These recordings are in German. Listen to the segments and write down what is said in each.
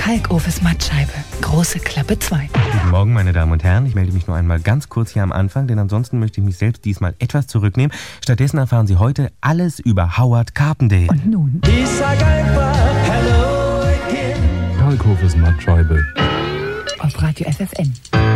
Kalkofes Mattscheibe. Große Klappe 2. Guten Morgen, meine Damen und Herren. Ich melde mich nur einmal ganz kurz hier am Anfang, denn ansonsten möchte ich mich selbst diesmal etwas zurücknehmen. Stattdessen erfahren Sie heute alles über Howard Carpendale. Und nun? Ich sag einfach Hello again. Kalkofes Mattscheibe. Auf Radio FFN.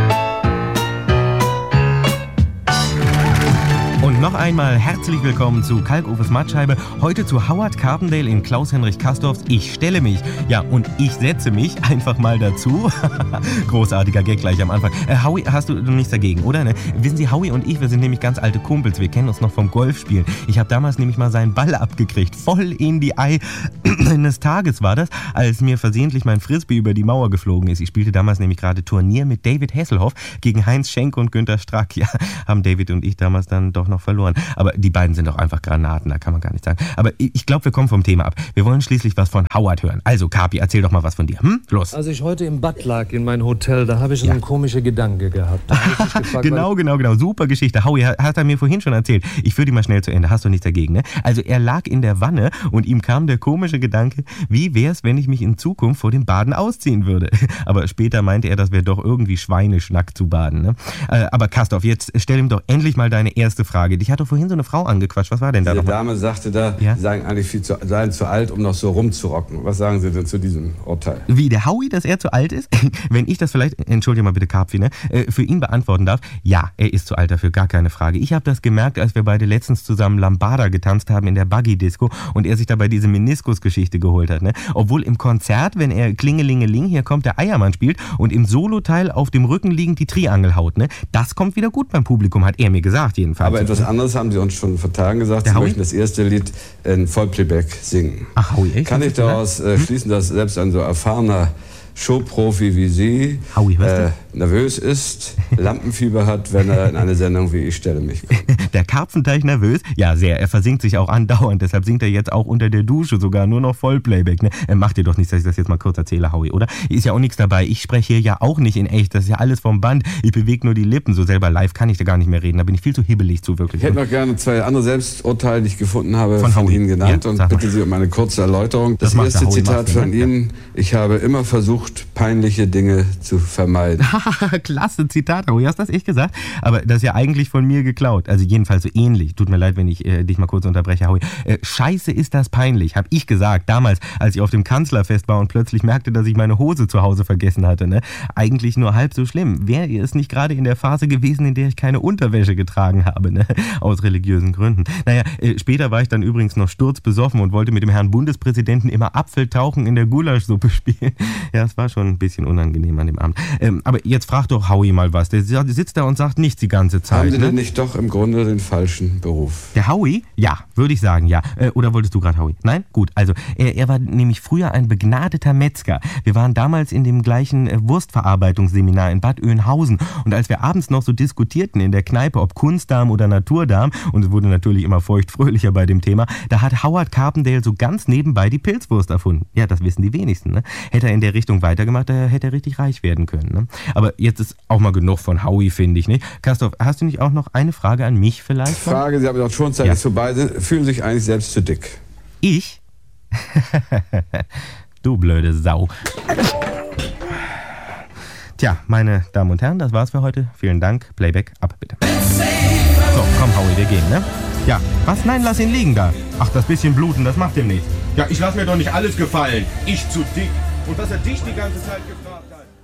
Und noch einmal herzlich willkommen zu Kalkofes Mattscheibe. Heute zu Howard Carpendale in Klaus-Henrich Kastorfs Ich stelle mich. Ja, und ich setze mich einfach mal dazu. Großartiger Gag gleich am Anfang. Howie, hast du nichts dagegen, oder? Ne? Wissen Sie, Howie und ich, wir sind nämlich ganz alte Kumpels. Wir kennen uns noch vom Golfspielen. Ich habe damals nämlich mal seinen Ball abgekriegt. Voll in die Ei eines Tages war das, als mir versehentlich mein Frisbee über die Mauer geflogen ist. Ich spielte damals nämlich gerade Turnier mit David Hasselhoff gegen Heinz Schenk und Günter Strack. Ja, haben David und ich damals dann doch noch verloren. Aber die beiden sind doch einfach Granaten, da kann man gar nicht sagen. Aber ich glaube, wir kommen vom Thema ab. Wir wollen schließlich was von Howard hören. Also, Kapi, erzähl doch mal was von dir. Los. Als ich heute im Bad lag in mein Hotel, da habe ich einen komischen Gedanke gehabt. Da hab ich mich gefragt, Genau. Super Geschichte. Howie hat er mir vorhin schon erzählt. Ich führe die mal schnell zu Ende. Hast du nichts dagegen, ne? Also, er lag in der Wanne und ihm kam der komische Gedanke, wie wär's, wenn ich mich in Zukunft vor dem Baden ausziehen würde? Aber später meinte er, das wäre doch irgendwie Schweineschnack zu baden, ne? Aber Kastorf, jetzt stell ihm doch endlich mal deine erste Frage. Dich hat doch vorhin so eine Frau angequatscht. Was war denn da Die noch? Dame sagte da, Ja? Sie seien eigentlich seien zu alt, um noch so rumzurocken. Was sagen Sie denn zu diesem Urteil? Wie, der Howie, dass er zu alt ist? Wenn ich das vielleicht, entschuldige mal bitte Karpfi, ne, für ihn beantworten darf, ja, er ist zu alt dafür, gar keine Frage. Ich habe das gemerkt, als wir beide letztens zusammen Lambada getanzt haben in der Buggy-Disco und er sich dabei diese Meniskus-Geschichte geholt hat. Ne? Obwohl im Konzert, wenn er Klingelingeling, hier kommt der Eiermann spielt und im Soloteil auf dem Rücken liegend die Triangel haut. Ne? Das kommt wieder gut beim Publikum, hat er mir gesagt jedenfalls. Aber etwas anderes haben Sie uns schon vor Tagen gesagt. Der Sie Howie? möchten das erste Lied in Vollplayback singen. Ach, Howie, echt? Kann ich daraus schließen, dass selbst ein so erfahrener Showprofi wie Sie Howie, hörst nervös ist, Lampenfieber hat, wenn er in eine Sendung wie Ich stelle mich kommt? Der Karpfenteich nervös? Ja, sehr. Er versinkt sich auch andauernd. Deshalb singt er jetzt auch unter der Dusche sogar nur noch Vollplayback. Ne? Macht dir doch nichts, dass ich das jetzt mal kurz erzähle, Howie, oder? Ist ja auch nichts dabei. Ich spreche hier ja auch nicht in echt. Das ist ja alles vom Band. Ich bewege nur die Lippen. So selber live kann ich da gar nicht mehr reden. Da bin ich viel zu hibbelig zu, wirklich. Ich hätte noch gerne zwei andere Selbsturteile, die ich gefunden habe, Von von Howie. Ihnen genannt Ja, und sag mal. bitte Sie um eine kurze Erläuterung. Das Das macht erste der Howie Zitat Maske, von ne? Ihnen: Ich habe immer versucht, peinliche Dinge zu vermeiden. Klasse Zitat, Howie. Hast du das echt gesagt? Aber das ist ja eigentlich von mir geklaut. Also jedenfalls so ähnlich. Tut mir leid, wenn ich dich mal kurz unterbreche, Howie. Scheiße, ist das peinlich, habe ich gesagt. Damals, als ich auf dem Kanzlerfest war und plötzlich merkte, dass ich meine Hose zu Hause vergessen hatte. Ne? Eigentlich nur halb so schlimm. Wäre es nicht gerade in der Phase gewesen, in der ich keine Unterwäsche getragen habe, ne? Aus religiösen Gründen. Naja, später war ich dann übrigens noch sturzbesoffen und wollte mit dem Herrn Bundespräsidenten immer Apfeltauchen in der Gulaschsuppe spielen. Ja, es war schon ein bisschen unangenehm an dem Abend. Aber jetzt frag doch Howie mal was. Der sitzt da und sagt nichts die ganze Zeit. Haben Sie ne? denn nicht doch im Grunde den falschen Beruf? Der Howie? Ja, würde ich sagen, ja. Oder wolltest du gerade Howie? Nein? Gut, also er war nämlich früher ein begnadeter Metzger. Wir waren damals in dem gleichen Wurstverarbeitungsseminar in Bad Oeynhausen und als wir abends noch so diskutierten in der Kneipe, ob Kunstdarm oder Naturdarm, und es wurde natürlich immer feuchtfröhlicher bei dem Thema, da hat Howard Carpendale so ganz nebenbei die Pilzwurst erfunden. Ja, das wissen die wenigsten, ne? Hätte er in der Richtung weitergemacht, da hätte er richtig reich werden können, ne? Aber jetzt ist auch mal genug von Howie, finde ich, nicht? Kastorf, hast du nicht auch noch eine Frage an mich vielleicht? Frage, Sie haben doch schon Zeit, Ja. ist vorbei. Fühlen Sie sich eigentlich selbst zu dick? Ich? Du blöde Sau. Tja, meine Damen und Herren, das war's für heute. Vielen Dank. Playback ab, bitte. So, komm, Howie, wir gehen, ne? Ja, was? Nein, lass ihn liegen da. Ach, das bisschen bluten, das macht ihm nichts. Ja, ich lass mir doch nicht alles gefallen. Ich zu dick. Und was er dich die ganze Zeit gefragt hat.